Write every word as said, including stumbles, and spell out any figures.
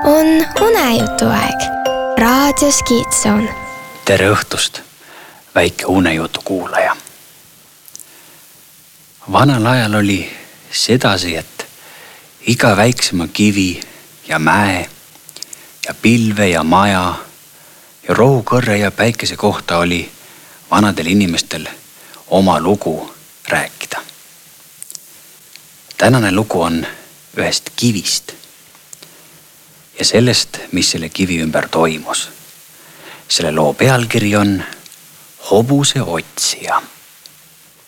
on unejutuaeg raadios Kiidson. Tere õhtust, väike unejutu kuulaja. Vanal ajal oli sedasi, et iga väiksema kivi ja mäe ja pilve ja maja ja rohukõrre ja päikese kohta oli vanadel inimestel oma lugu rääkida. Tänane lugu on ühest kivist ja sellest, mis selle kivi ümber toimus. Selle loo pealkiri on Hobuse otsija.